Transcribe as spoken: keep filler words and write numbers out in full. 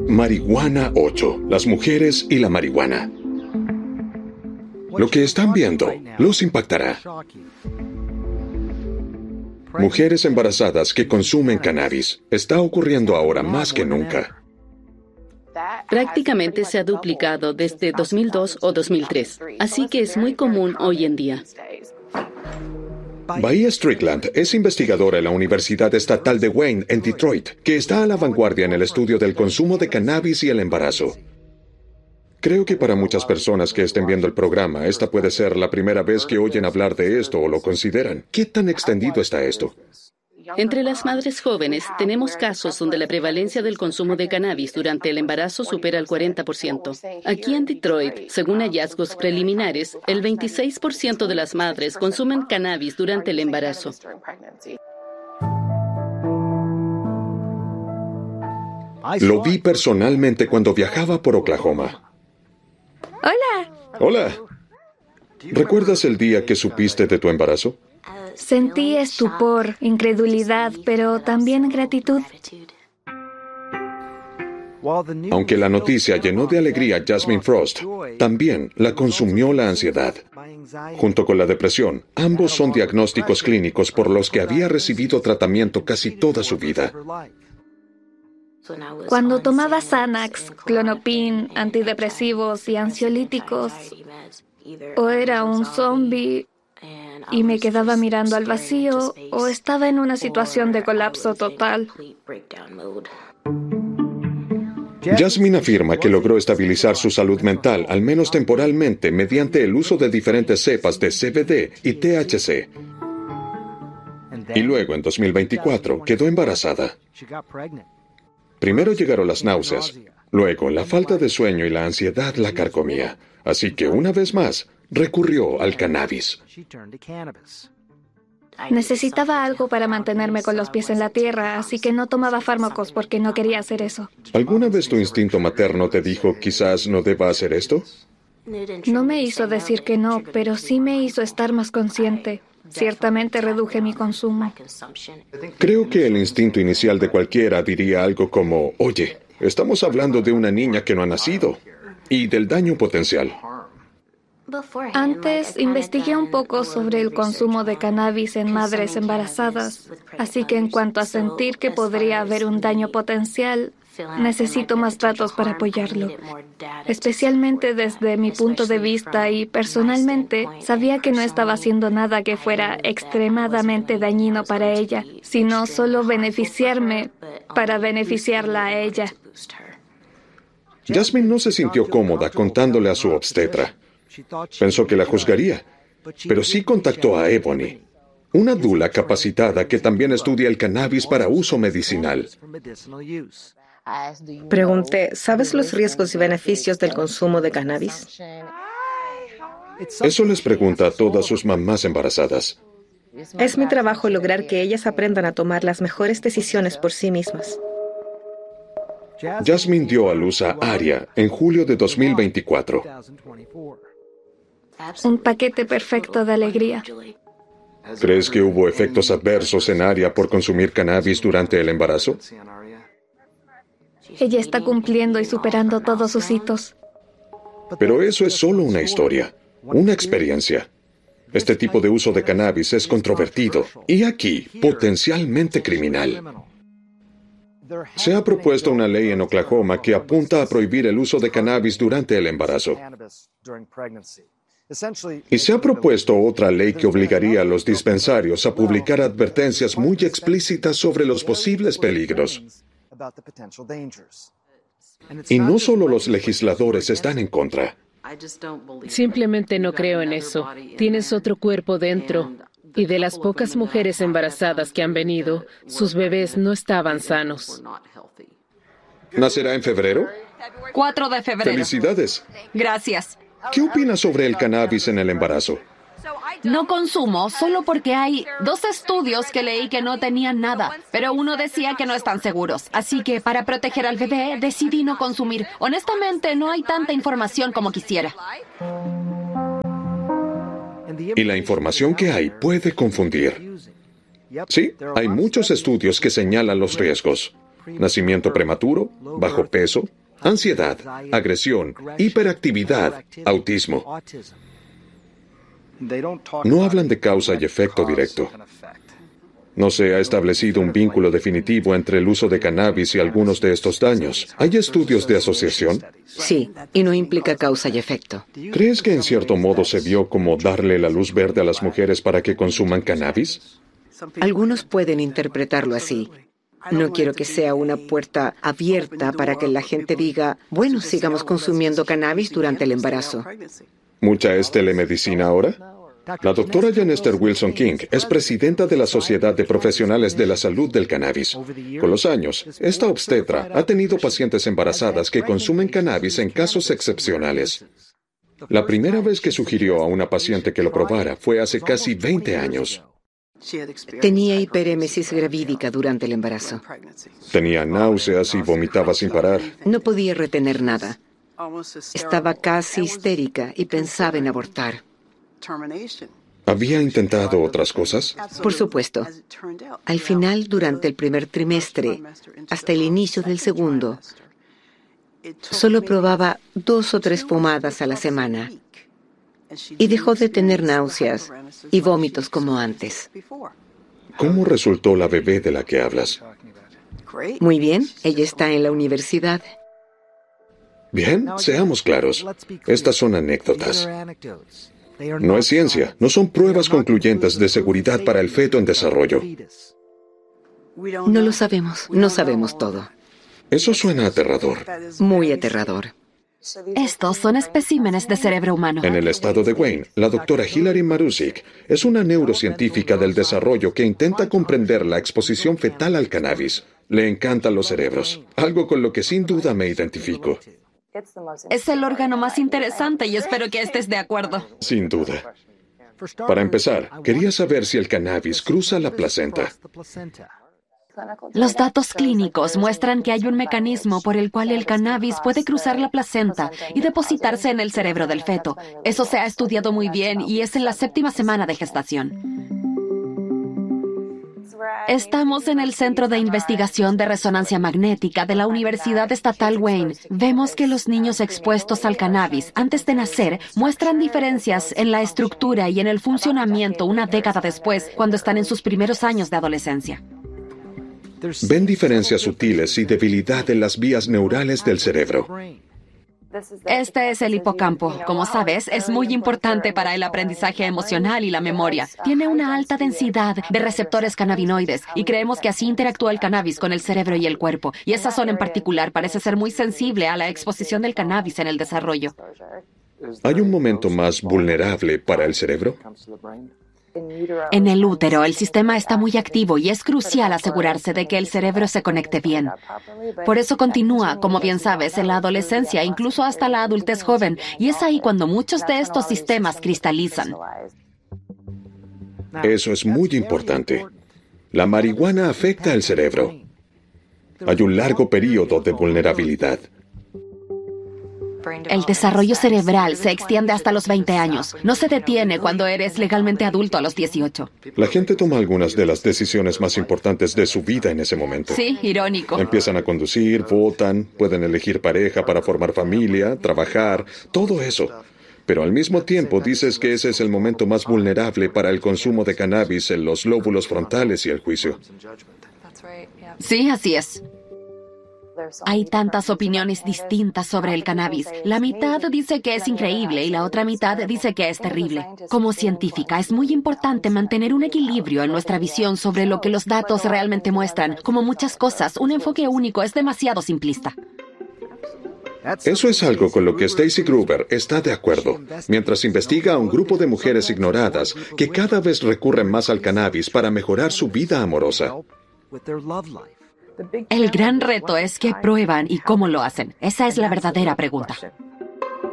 Marihuana ocho. Las mujeres y la marihuana. Lo que están viendo los impactará. Mujeres embarazadas que consumen cannabis. Está ocurriendo ahora más que nunca. Prácticamente se ha duplicado desde dos mil dos o dos mil tres, así que es muy común hoy en día. Bahía Strickland es investigadora en la Universidad Estatal de Wayne, en Detroit, que está a la vanguardia en el estudio del consumo de cannabis y el embarazo. Creo que para muchas personas que estén viendo el programa, esta puede ser la primera vez que oyen hablar de esto o lo consideran. ¿Qué tan extendido está esto? Entre las madres jóvenes, tenemos casos donde la prevalencia del consumo de cannabis durante el embarazo supera el cuarenta por ciento. Aquí en Detroit, según hallazgos preliminares, el veintiséis por ciento de las madres consumen cannabis durante el embarazo. Lo vi personalmente cuando viajaba por Oklahoma. Hola. Hola. ¿Recuerdas el día que supiste de tu embarazo? Sentí estupor, incredulidad, pero también gratitud. Aunque la noticia llenó de alegría a Jasmine Frost, también la consumió la ansiedad. Junto con la depresión, ambos son diagnósticos clínicos por los que había recibido tratamiento casi toda su vida. Cuando tomaba Xanax, Klonopin, antidepresivos y ansiolíticos, o era un zombie y me quedaba mirando al vacío, o estaba en una situación de colapso total. Jasmine afirma que logró estabilizar su salud mental, al menos temporalmente, mediante el uso de diferentes cepas de C B D y T H C. Y luego, en dos mil veinticuatro, quedó embarazada. Primero llegaron las náuseas, luego la falta de sueño y la ansiedad la carcomía. Así que, una vez más, recurrió al cannabis. Necesitaba algo para mantenerme con los pies en la tierra, así que no tomaba fármacos porque no quería hacer eso. ¿Alguna vez tu instinto materno te dijo quizás no deba hacer esto? No me hizo decir que no, pero sí me hizo estar más consciente. Ciertamente reduje mi consumo. Creo que el instinto inicial de cualquiera diría algo como, oye, estamos hablando de una niña que no ha nacido y del daño potencial. Antes investigué un poco sobre el consumo de cannabis en madres embarazadas, así que en cuanto a sentir que podría haber un daño potencial, necesito más datos para apoyarlo. Especialmente desde mi punto de vista y personalmente, sabía que no estaba haciendo nada que fuera extremadamente dañino para ella, sino solo beneficiarme para beneficiarla a ella. Jasmine no se sintió cómoda contándole a su obstetra. Pensó que la juzgaría, pero sí contactó a Ebony, una dula capacitada que también estudia el cannabis para uso medicinal. Pregunté, ¿sabes los riesgos y beneficios del consumo de cannabis? Eso les pregunta a todas sus mamás embarazadas. Es mi trabajo lograr que ellas aprendan a tomar las mejores decisiones por sí mismas. Jasmine dio a luz a Aria en julio de dos mil veinticuatro. Un paquete perfecto de alegría. ¿Crees que hubo efectos adversos en Aria por consumir cannabis durante el embarazo? Ella está cumpliendo y superando todos sus hitos. Pero eso es solo una historia, una experiencia. Este tipo de uso de cannabis es controvertido y aquí potencialmente criminal. Se ha propuesto una ley en Oklahoma que apunta a prohibir el uso de cannabis durante el embarazo. Y se ha propuesto otra ley que obligaría a los dispensarios a publicar advertencias muy explícitas sobre los posibles peligros. Y no solo los legisladores están en contra. Simplemente no creo en eso. Tienes otro cuerpo dentro. Y de las pocas mujeres embarazadas que han venido, sus bebés no estaban sanos. ¿Nacerá en febrero? cuatro de febrero. ¡Felicidades! Gracias. ¿Qué opinas sobre el cannabis en el embarazo? No consumo solo porque hay dos estudios que leí que no tenían nada, pero uno decía que no están seguros. Así que para proteger al bebé decidí no consumir. Honestamente, no hay tanta información como quisiera. Y la información que hay puede confundir. Sí, hay muchos estudios que señalan los riesgos. nacimiento prematuro, bajo peso, ansiedad, agresión, hiperactividad, autismo. No hablan de causa y efecto directo. No se ha establecido un vínculo definitivo entre el uso de cannabis y algunos de estos daños. ¿Hay estudios de asociación? Sí, y no implica causa y efecto. ¿Crees que en cierto modo se vio como darle la luz verde a las mujeres para que consuman cannabis? Algunos pueden interpretarlo así. No quiero que sea una puerta abierta para que la gente diga, bueno, sigamos consumiendo cannabis durante el embarazo. ¿Mucha es telemedicina ahora? La doctora Janester Wilson King es presidenta de la Sociedad de Profesionales de la Salud del Cannabis. Con los años, esta obstetra ha tenido pacientes embarazadas que consumen cannabis en casos excepcionales. La primera vez que sugirió a una paciente que lo probara fue hace casi veinte años. Tenía hiperémesis gravídica durante el embarazo. Tenía náuseas y vomitaba sin parar. No podía retener nada. Estaba casi histérica y pensaba en abortar. ¿Había intentado otras cosas? Por supuesto. Al final, durante el primer trimestre, hasta el inicio del segundo, solo probaba dos o tres pomadas a la semana y dejó de tener náuseas y vómitos como antes. ¿Cómo resultó la bebé de la que hablas? Muy bien, ella está en la universidad. Bien, seamos claros. Estas son anécdotas. No es ciencia, no son pruebas concluyentes de seguridad para el feto en desarrollo. No lo sabemos, no sabemos todo. Eso suena aterrador. Muy aterrador. Estos son especímenes de cerebro humano. En el estado de Wayne, la doctora Hilary Marusic es una neurocientífica del desarrollo que intenta comprender la exposición fetal al cannabis. Le encantan los cerebros, algo con lo que sin duda me identifico. Es el órgano más interesante y espero que estés de acuerdo. Sin duda. Para empezar, quería saber si el cannabis cruza la placenta. Los datos clínicos muestran que hay un mecanismo por el cual el cannabis puede cruzar la placenta y depositarse en el cerebro del feto. Eso se ha estudiado muy bien y es en la séptima semana de gestación. Estamos en el Centro de Investigación de Resonancia Magnética de la Universidad Estatal Wayne. Vemos que los niños expuestos al cannabis antes de nacer muestran diferencias en la estructura y en el funcionamiento una década después, cuando están en sus primeros años de adolescencia. Ven diferencias sutiles y debilidad en las vías neurales del cerebro. Este es el hipocampo. Como sabes, es muy importante para el aprendizaje emocional y la memoria. Tiene una alta densidad de receptores cannabinoides y creemos que así interactúa el cannabis con el cerebro y el cuerpo. Y esa zona en particular parece ser muy sensible a la exposición del cannabis en el desarrollo. ¿Hay un momento más vulnerable para el cerebro? En el útero, el sistema está muy activo y es crucial asegurarse de que el cerebro se conecte bien. Por eso continúa, como bien sabes, en la adolescencia, incluso hasta la adultez joven, y es ahí cuando muchos de estos sistemas cristalizan. Eso es muy importante. La marihuana afecta el cerebro. Hay un largo periodo de vulnerabilidad. El desarrollo cerebral se extiende hasta los veinte años. No se detiene cuando eres legalmente adulto a los dieciocho. La gente toma algunas de las decisiones más importantes de su vida en ese momento. Sí, irónico. Empiezan a conducir, votan, pueden elegir pareja para formar familia, trabajar, todo eso. Pero al mismo tiempo dices que ese es el momento más vulnerable para el consumo de cannabis en los lóbulos frontales y el juicio. Sí, así es. Hay tantas opiniones distintas sobre el cannabis. La mitad dice que es increíble y la otra mitad dice que es terrible. Como científica, es muy importante mantener un equilibrio en nuestra visión sobre lo que los datos realmente muestran. Como muchas cosas, un enfoque único es demasiado simplista. Eso es algo con lo que Stacy Gruber está de acuerdo, mientras investiga a un grupo de mujeres ignoradas que cada vez recurren más al cannabis para mejorar su vida amorosa. El gran reto es qué prueban y cómo lo hacen. Esa es la verdadera pregunta.